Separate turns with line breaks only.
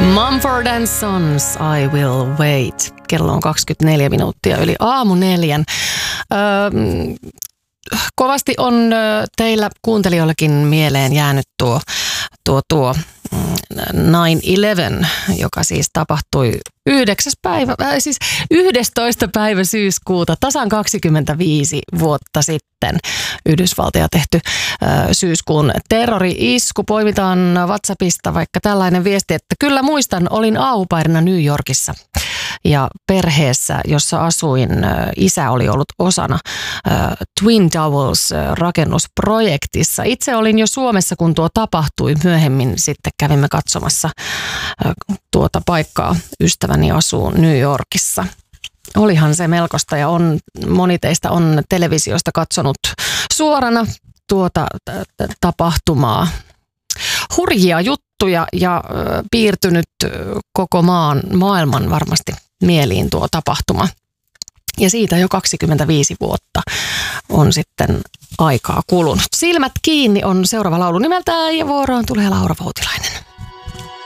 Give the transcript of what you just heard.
Mumford & Sons, I Will Wait. Kello on 24 minuuttia yli aamu 4. Kovasti on teillä kuuntelijoillakin mieleen jäänyt tuo 9/11, joka siis tapahtui 11. päivä syyskuuta, tasan 25 vuotta sitten. Yhdysvaltoja tehty syyskuun terrori-isku. Poimitaan WhatsAppista vaikka tällainen viesti, että kyllä muistan, olin au-pairina New Yorkissa. Ja perheessä, jossa asuin, isä oli ollut osana Twin Towers-rakennusprojektissa. Itse olin jo Suomessa, kun tuo tapahtui. Myöhemmin sitten kävimme katsomassa tuota paikkaa. Ystäväni asuu New Yorkissa. Olihan se melkoista ja moni teistä on televisiosta katsonut suorana tuota tapahtumaa. Hurjia juttuja ja piirtynyt koko maailman varmasti mieliin tuo tapahtuma. Ja siitä jo 25 vuotta on sitten aikaa kulunut. Silmät kiinni on seuraava laulu nimeltään ja vuoroon tulee Laura Voutilainen.